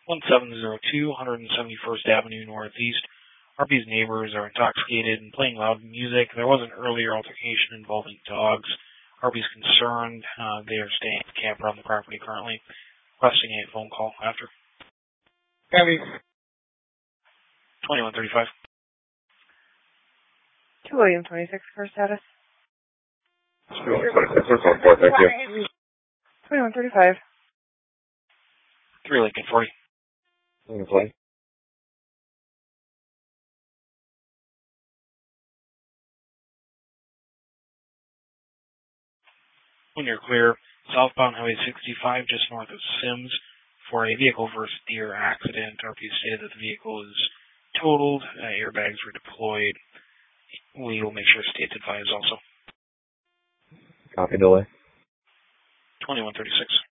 1702 171st Avenue Northeast. Harpy's neighbors are intoxicated and playing loud music. There was an earlier altercation involving dogs. Harpy's concerned. They are staying at the camper on the property currently. Requesting a phone call after. Abby. 2135. 2 William 26 for status. 26, thank you. 2135. 3 Lincoln 40. Lincoln 40. When you're clear, southbound Highway 65 just north of Sims for a vehicle versus deer accident. RP stated that the vehicle is totaled. Airbags were deployed. We will make sure state's advised also. Copy delay. 2136.